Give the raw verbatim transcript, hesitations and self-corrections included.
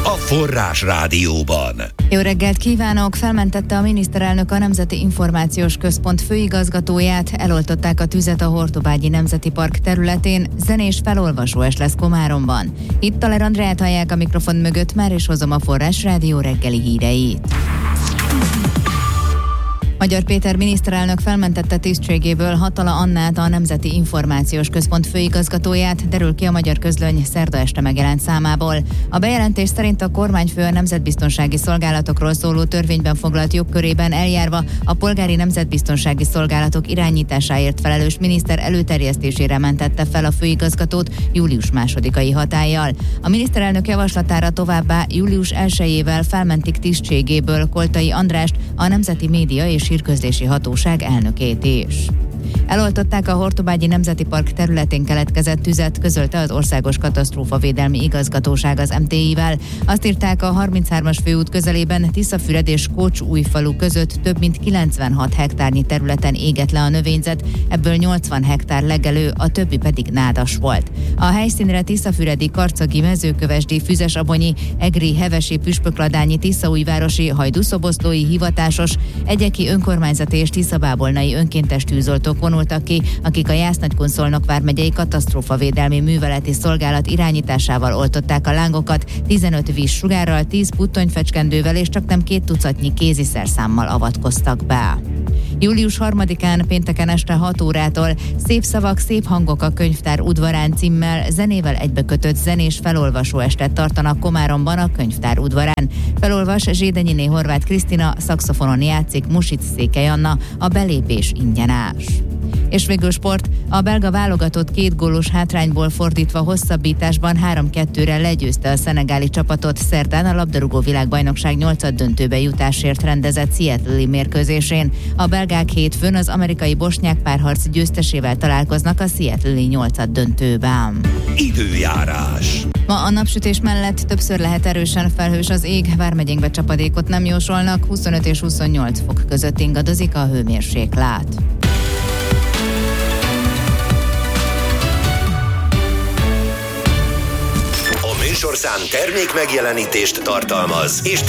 a Forrás Rádióban. Jó reggelt kívánok! Felmentette a miniszterelnök a Nemzeti Információs Központ főigazgatóját, eloltották a tüzet a Hortobágyi Nemzeti Park területén, zenés felolvasóes lesz Komáromban. Itt Taler Andreát hallják a mikrofon mögött, már is hozom a Forrás Rádió reggeli híreit. Magyar Péter miniszterelnök felmentette tisztségéből Hatala Annát, a Nemzeti Információs Központ főigazgatóját, derül ki a Magyar Közlöny szerda este megjelent számából. A bejelentés szerint a kormányfő a nemzetbiztonsági szolgálatokról szóló törvényben foglalt jogkörében eljárva a polgári nemzetbiztonsági szolgálatok irányításáért felelős miniszter előterjesztésére mentette fel a főigazgatót július másodikai hatállyal. A miniszterelnök javaslatára továbbá július elsejével felmentik tisztségéből Koltai Andrást, a Nemzeti Média és Hírközlési Hatóság elnökét is. Eloltották a Hortobágyi Nemzeti Park területén keletkezett tüzet, közölte az Országos Katasztrófavédelmi Igazgatóság az em té i-vel. Azt írták, a harminchármas főút közelében Tiszafüred és Kocs-Újfalu között több mint kilencvenhat hektárnyi területen égett le a növényzet, ebből nyolcvan hektár legelő, a többi pedig nádas volt. A helyszínre tiszafüredi, karcagi, mezőkövesdi, füzesabonyi, egri, hevesi, püspökladányi, tiszaújvárosi, hajdúszoboszlói hivatásos, egyeki önkormányzati és tiszabábolnai önkéntes tűzoltók vonultak ki, akik a Jász-Nagykun-Szolnok vármegyei katasztrófavédelmi műveleti szolgálat irányításával oltották a lángokat, tizenöt vízsugárral, tíz puttonyfecskendővel és csaknem két tucatnyi kéziszerszámmal avatkoztak be. július harmadikán pénteken este hat órától Szép szavak, szép hangok a könyvtár udvarán címmel zenével egybekötött zenés felolvasó estet tartanak Komáromban a könyvtár udvarán. Felolvas Zsédenyiné Horváth Krisztina, szaxofonon játszik Music Székely Anna, a belépés ingyenes. És végül sport, a belga válogatott két gólos hátrányból fordítva hosszabbításban három kettőre legyőzte a szenegáli csapatot szerdán a labdarúgó világbajnokság nyolcaddöntőbe jutásért rendezett Seattle-i mérkőzésén. A belgák hétfőn az amerikai bosnyák párharc győztesével találkoznak a Seattle-i nyolcaddöntőben. Időjárás. Ma a napsütés mellett többször lehet erősen felhős az ég, vármegyénkbe csapadékot nem jósolnak, huszonöt és huszonnyolc fok között ingadozik a hőmérséklet. Műsorszám termék megjelenítést tartalmaz, és